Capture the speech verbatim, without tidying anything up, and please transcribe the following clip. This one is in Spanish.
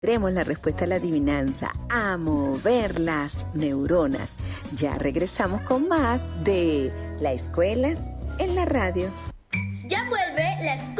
Tenemos la respuesta a la adivinanza, a mover las neuronas. Ya regresamos con más de La Escuela en la Radio. Ya vuelve La Escuela